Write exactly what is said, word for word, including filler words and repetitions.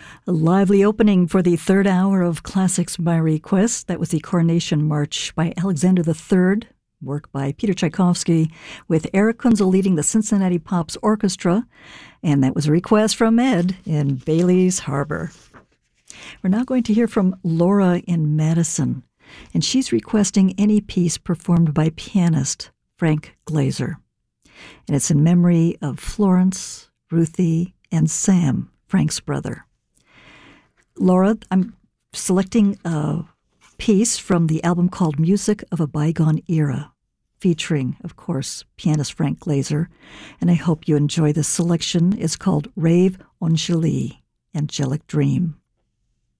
A lively opening for the third hour of Classics by Request. That was the Coronation March by Alexander the Third, work by Peter Tchaikovsky, with Eric Kunzel leading the Cincinnati Pops Orchestra. And that was a request from Ed in Bailey's Harbor. We're now going to hear from Laura in Madison, and she's requesting any piece performed by pianist Frank Glazer. And it's in memory of Florence, Ruthie, and Sam, Frank's brother. Laura, I'm selecting a piece from the album called Music of a Bygone Era, featuring, of course, pianist Frank Glazer, and I hope you enjoy this selection. It's called Rave Angélie, Angelic Dream.